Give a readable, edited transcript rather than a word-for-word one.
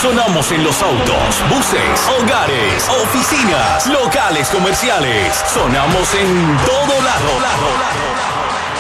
Sonamos en los autos, buses, hogares, oficinas, locales comerciales. Sonamos en todo lado.